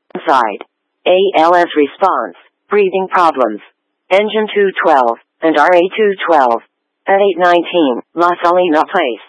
Side. ALS response. Breathing problems. Engine 212 and RA212. At 819, La Salina Place.